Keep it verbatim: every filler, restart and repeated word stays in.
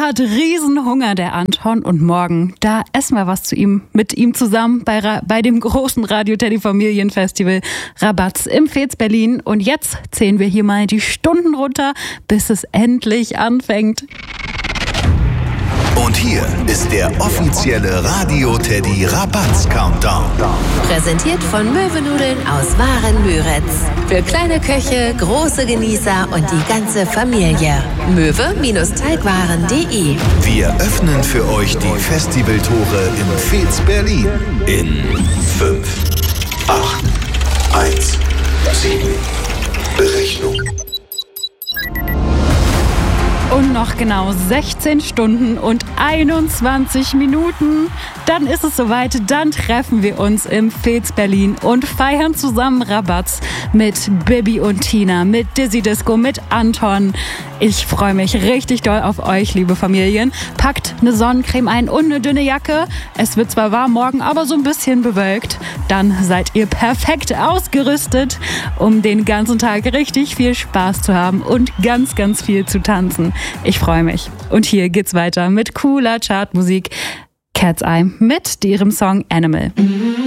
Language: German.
hat Riesenhunger, der Anton, und morgen, da essen wir was zu ihm, mit ihm zusammen bei, Ra- bei dem großen Radio-Teddy-Familienfestival Rabatz im Fez Berlin. Und jetzt zählen wir hier mal die Stunden runter, bis es endlich anfängt. Und hier ist der offizielle Radio-Teddy Rabatz-Countdown. Präsentiert von Möwenudeln aus Waren-Müritz. Für kleine Köche, große Genießer und die ganze Familie. möwe-teigwaren punkt de. Wir öffnen für euch die Festivaltore im Fez Berlin. In fünf, acht, eins, sieben. Berechnung. Und noch genau sechzehn Stunden und einundzwanzig Minuten. Dann ist es soweit, dann treffen wir uns im Fez Berlin und feiern zusammen Rabatz mit Bibi und Tina, mit Dizzy Disco, mit Anton. Ich freue mich richtig doll auf euch, liebe Familien. Packt eine Sonnencreme ein und eine dünne Jacke. Es wird zwar warm morgen, aber so ein bisschen bewölkt. Dann seid ihr perfekt ausgerüstet, um den ganzen Tag richtig viel Spaß zu haben und ganz, ganz viel zu tanzen. Ich freue mich. Und hier geht's weiter mit cooler Chartmusik. Cat's Eye mit ihrem Song Animal.